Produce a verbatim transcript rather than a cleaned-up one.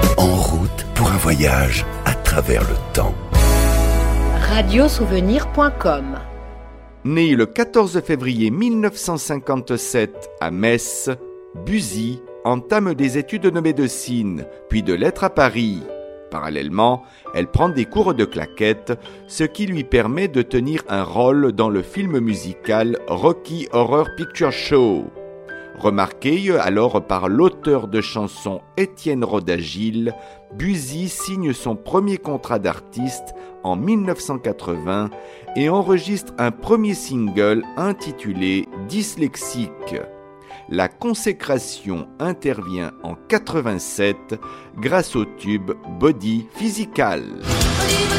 En route pour un voyage à travers le temps. radiosouvenir point com. Né le quatorze février mille neuf cent cinquante-sept à Metz, Buzy entame des études de médecine, puis de lettres à Paris. Parallèlement, elle prend des cours de claquettes, ce qui lui permet de tenir un rôle dans le film musical Rocky Horror Picture Show. Remarquée alors par l'auteur de chansons Étienne Roda-Gil, Buzy signe son premier contrat d'artiste en mille neuf cent quatre-vingts et enregistre un premier single intitulé Dyslexique. La consécration intervient en quatre-vingt-sept grâce au tube Body Physical.